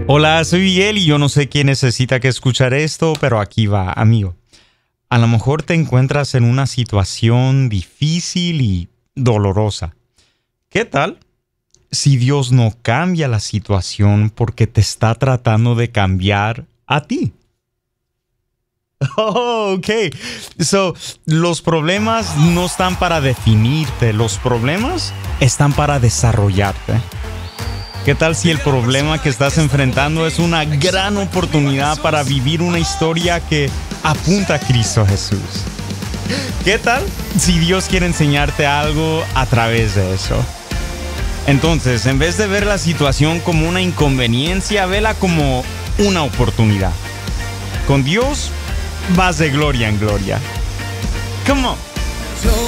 Hola, soy Miguel y yo no sé quién necesita que escuchar esto, pero aquí va, amigo. A lo mejor te encuentras en una situación difícil y dolorosa. ¿Qué tal si Dios no cambia la situación porque te está tratando de cambiar a ti? Oh, ok. Los problemas no están para definirte, los problemas están para desarrollarte. ¿Qué tal si el problema que estás enfrentando es una gran oportunidad para vivir una historia que apunta a Cristo Jesús? ¿Qué tal si Dios quiere enseñarte algo a través de eso? Entonces, en vez de ver la situación como una inconveniencia, vela como una oportunidad. Con Dios vas de gloria en gloria. Come on.